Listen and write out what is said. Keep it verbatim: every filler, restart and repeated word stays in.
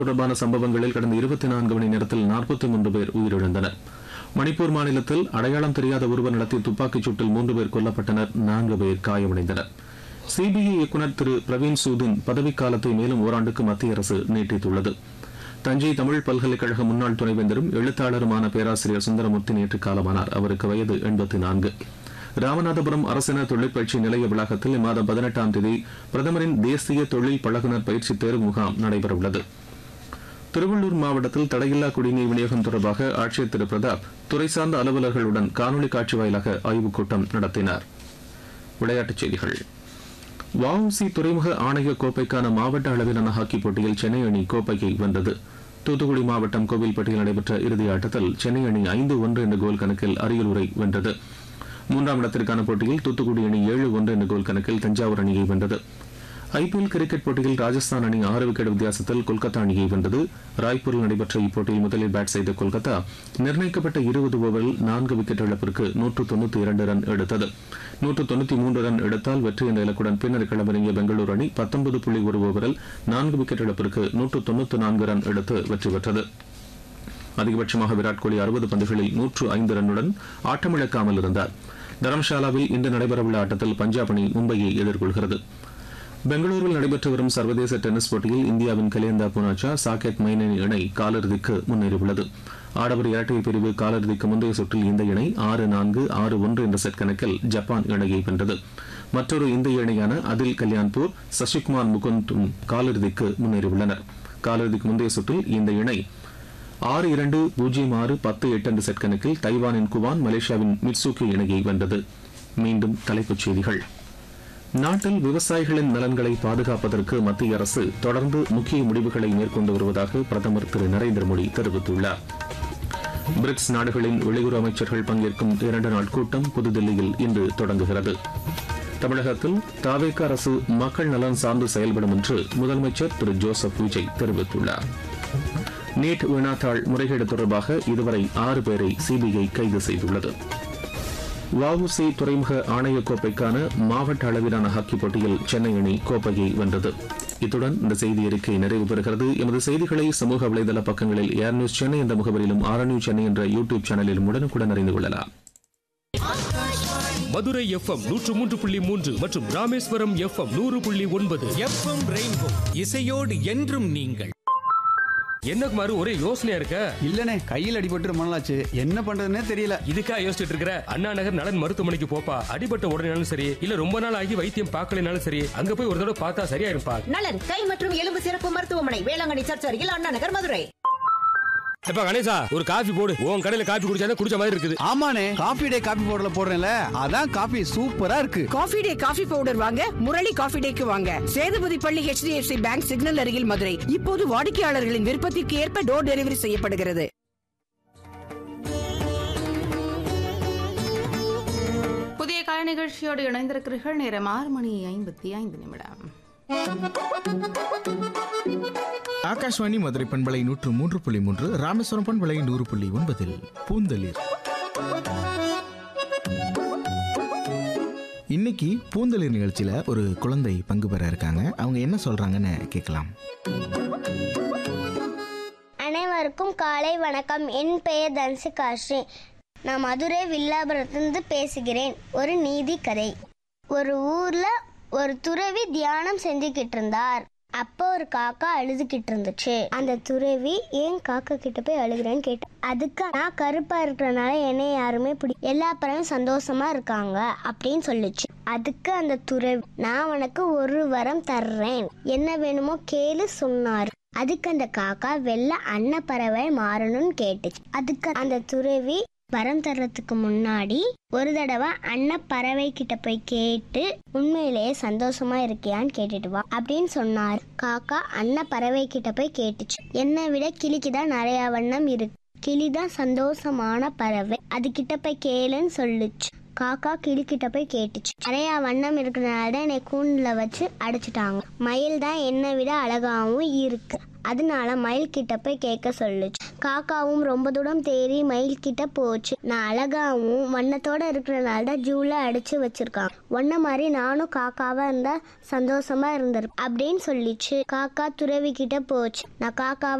தொடர்பான சம்பவங்களில் கடந்த இருபத்தி நான்கு மணி நேரத்தில் நாற்பத்தி மூன்று பேர் உயிரிழந்தனர். மணிப்பூர் மாநிலத்தில் அடையாளம் தெரியாத ஒருவர் நடத்திய துப்பாக்கிச் சூட்டில் மூன்று பேர் கொல்லப்பட்டனர், நான்கு பேர் காயமடைந்தனர். சிபிஐ இயக்குநர் திரு பிரவீன் சூதின் பதவிக்காலத்தை மேலும் ஓராண்டுக்கு மத்திய அரசு நீட்டித்துள்ளது. தஞ்சை தமிழ் பல்கலைக்கழக முன்னாள் துணைவேந்தரும் எழுத்தாளருமான பேராசிரியர் சுந்தரமூர்த்தி நேற்று காலமானார். அவருக்கு வயது எண்பத்தி நான்கு. ராமநாதபுரம் அரசினர் தொழிற்பயிற்சி நிலைய வளாகத்தில் இம்மாதம் பதினெட்டாம் தேதி பிரதமரின் தேசிய தொழில் பழகுனர் பயிற்சி தேர்வு முகாம் நடைபெறவுள்ளது. திருவள்ளூர் மாவட்டத்தில் தடையில்லா குடிநீர் விநியோகம் தொடர்பாக ஆட்சியர் திரு பிரதாப் துறை சார்ந்த அலுவலர்களுடன் காணொலி காட்சி வாயிலாக ஆய்வுக் கூட்டம் நடத்தினார். விளையாட்டுச் செய்திகள். வஉசி துறைமுக ஆணைய கோப்பைக்கான மாவட்ட அளவிலான ஹாக்கி போட்டியில் சென்னை அணி கோப்பையை வென்றது. தூத்துக்குடி மாவட்டம் கோவில்பட்டியில் நடைபெற்ற இறுதி ஆட்டத்தில் சென்னை அணி ஐந்து ஒன்று என்ற கோல் கணக்கில் அரியலூரை வென்றது. மூன்றாம் இடத்திற்கான போட்டியில் தூத்துக்குடி அணி ஏழு ஒன்று என்ற கோல் கணக்கில் தஞ்சாவூர் அணியை வென்றது. ஐபிஎல் கிரிக்கெட் போட்டியில் ராஜஸ்தான் அணி ஆறு விக்கெட் வித்தியாசத்தில் கொல்கத்தா அணியை வென்றது. ராய்ப்பூரில் நடைபெற்ற இப்போட்டியில் முதலில் பேட் செய்த கொல்கத்தா நிர்ணயிக்கப்பட்ட இருபது ஓவரில் நான்கு விக்கெட் இழப்பிற்கு நூற்று தொன்னூற்றி இரண்டு ரன் எடுத்தது. நூற்று தொன்னூற்றி மூன்று ரன் எடுத்தால் வெற்றி என்ற இலக்குடன் பின்னர் களமிறங்கிய பெங்களூரு அணி பத்தொன்பது புள்ளி ஒரு ஓவரில் நான்கு விக்கெட் இழப்பிற்கு நூற்று தொன்னூற்றி நான்கு ரன் எடுத்து வெற்றி பெற்றது. அதிகபட்சமாக விராட் கோலி அறுபது பந்துகளில் நூற்று ஐந்து ரன்னுடன் ஆட்டமிழக்காமல் இருந்தார். தரம்ஷாலாவில் இன்று நடைபெறவுள்ள ஆட்டத்தில் பஞ்சாப் அணி மும்பையை எதிர்கொள்கிறது. பெங்களூருவில் நடைபெற்று வரும் சர்வதேச டென்னிஸ் போட்டியில் இந்தியாவின் கலியந்தா பூனாச்சா சாகேத் மைனேனி இணை காலிறுதிக்கு முன்னேறியுள்ளது. ஆடவர் இரட்டையர் பிரிவு காலிறுதிக்கு முந்தைய சுற்றில் இந்த இணை ஆறு நான்கு ஆறு ஒன்று என்ற செட் கணக்கில் ஜப்பான் இணையை வென்றது. மற்றொரு இந்திய இணையான அதில் கல்யாண்பூர் சசிகுமார் முகுந்தும் காலிறுதிக்கு முன்னேறியுள்ளனர். காலிறுதிக்கு முந்தைய சுற்றில் இந்த இணை ஆறு இரண்டு பூஜ்ஜியம் ஆறு பத்து எட்டு என்ற செட் கணக்கில் தைவானின் குவான் மலேசியாவின் மிட்சுகி இணையை வென்றது. மீண்டும் தலைப்புச் செய்திகள். நாட்டில் விவசாயிகளின் நலன்களை பாதுகாப்பதற்கு மத்திய அரசு தொடர்ந்து முக்கிய முடிவுகளை மேற்கொண்டு வருவதாக பிரதமர் திரு நரேந்திர மோடி தெரிவித்துள்ளார். பிரிக்ஸ் நாடுகளின் வெளியுறவு அமைச்சர்கள் பங்கேற்கும் இரண்டு நாள் கூட்டம் புதுதில்லியில் இன்று தொடங்குகிறது. தமிழகத்தில் தவேக அரசு மக்கள் நலன் சார்ந்து செயல்படும் என்று முதலமைச்சர் திரு ஜோசப் விஜய் தெரிவித்துள்ளார். நீட் வினாத்தாள் முறைகேடு தொடர்பாக இதுவரை ஆறு பேரை சிபிஐ கைது செய்துள்ளது. வஉசி துறைமுக ஆணைய கோப்பைக்கான மாவட்ட அளவிலான ஹாக்கி போட்டியில் சென்னை அணி கோப்பையை வென்றது. இத்துடன் இந்த செய்தி அறிக்கை நிறைவு பெறுகிறது. எமது செய்திகளை சமூக வலைதள பக்கங்களில் ஏர் நியூஸ் சென்னை என்ற முகவரியிலும் ஆர் நியூஸ் சென்னை என்ற யூடியூப் சேனலிலும் உடனுக்குடன் அறிந்து கொள்ளலாம். மதுரை எஃப்எம் நூற்று மூன்று புள்ளி மூன்று மற்றும் ராமேஸ்வரம் எஃப்எம் நூறு புள்ளி ஒன்பது. எஃப்எம் ரெயின்போ இசையோடு என்றும் நீங்கள். என்ன குமாரு ஒரே யோசனையா இருக்க? இல்லனே, கையில் அடிபட்டு ரொம்ப நாளாச்சு, என்ன பண்றதுன்னே தெரியல. இதுக்கா யோசிச்சுட்டு இருக்கிற? அண்ணா நகர் நலன் மருத்துவமனைக்கு போப்பா. அடிபட்ட உடனேனாலும் சரி, இல்ல ரொம்ப நாள் ஆகி வைத்தியம் பார்க்கலனாலும் சரி, அங்க போய் ஒரு தடவை பார்த்தா சரியா இருப்பா. நலன் கை மற்றும் எலும்பு சிறப்பு மருத்துவமனை, வேளாங்கண்ணி சர்ச் அருகில், அண்ணா நகர், மதுரை. எப்ப கணேசா ஒரு காபி போடு. உன் கடையில காபி குடிச்சா குடிச்ச மாதிரி இருக்குது. ஆமாண்ணே, காபி டே காபி பவுடர்ல போடுறேன்ல, அதான் காபி சூப்பரா இருக்கு. காபி டே காபி பவுடர் வாங்க முரளி காபி டேக்கு வாங்க. சேதுபதி பள்ளி ஹெச்டிஎஃப்சி பேங்க் சிக்னல் அருகில், மதுரை. இப்போது வாடிக்கையாளர்களின் விருப்பத்திற்கு ஏற்ப டோர் டெலிவரி செய்யப்படுகிறது. புதிய கலை நிகழ்ச்சியோடு இணைந்திருக்கிறீர்கள். நேரம் ஆறு மணி ஐம்பத்தி ஐந்து நிமிடம். ஆகாஷ்வாணி மதுரை பண்பலை நூற்று மூன்று புள்ளி மூன்று, ராமேஸ்வரம் பண்பலை நூறு புள்ளி ஒன்பதில் பூந்தளிர். இன்னைக்கு பூந்தளிர் நிகழ்ச்சியில ஒரு குழந்தை பங்கு பெற இருக்காங்க. அவங்க என்ன சொல்றாங்கன்னு கேட்கலாம். அனைவருக்கும் காலை வணக்கம். என் பெயர் தன்சிகாஸ்ரீ. நான் மதுரை வில்லாபுரத்திலிருந்து பேசுகிறேன். ஒரு நீதி கதை. ஒரு ஊர்ல ஒரு துறவி தியானம் செஞ்சுக்கிட்டு இருந்தார். அப்போ ஒரு காக்கா அழுதுகிட்டு இருந்துச்சு. அந்த துறவி ஏன் காக்கா கிட்ட போய் அழுகிறேன்னு கேட்ட. அதுக்கு நான் கருப்பா இருக்கிறனால என்னை யாருமே பிடி எல்லா பறவையும் சந்தோஷமா இருக்காங்க அப்படின்னு சொல்லிச்சு. அதுக்கு அந்த துறவி, நான் உனக்கு ஒரு வரம் தர்றேன், என்ன வேணுமோ கேளு சொன்னாரு. அதுக்கு அந்த காக்கா வெள்ளை அன்ன பறவை மாறணும்னு கேட்டுச்சு. அதுக்கு அந்த துறவி, வரம் தர்றதுக்கு முன்னாடி ஒரு தடவை அன்ன பறவை கிட்ட போய் கேட்டு உண்மையிலேயே சந்தோஷமா இருக்கியான்னு கேட்டுட்டு வா அப்படின்னு சொன்னாரு. காக்கா அன்ன பறவை கிட்ட போய் கேட்டுச்சு. என்னை விட கிளிக்குதான் நிறைய வண்ணம் இருக்கு, கிளிதான் சந்தோஷமான பறவை, அது கிட்ட போய் கேளுன்னு சொல்லுச்சு. காக்கா கிளி கிட்ட போய் கேட்டுச்சு. நிறைய வண்ணம் இருக்கிறனாலதான் என்னை கூண்டுல வச்சு அடைச்சிட்டாங்க. மயில் தான் என்னை விட அழகாவும் இருக்கு, அதனால மயில் கிட்ட போய் கேட்க சொல்லுச்சு. காக்காவும் ரொம்ப தூரம் தேறி மயில் கிட்ட போச்சு. நான் அழகாவும் வண்ணத்தோட இருக்கிறனால ஜூல அடிச்சு வச்சிருக்கான். ஒன்ன மாதிரி நானும் காக்காவா இருந்தா சந்தோஷமா இருந்திருப்பேன் அப்படின்னு சொல்லிச்சு. காக்கா துறவி கிட்ட போச்சு. நான் காக்காவா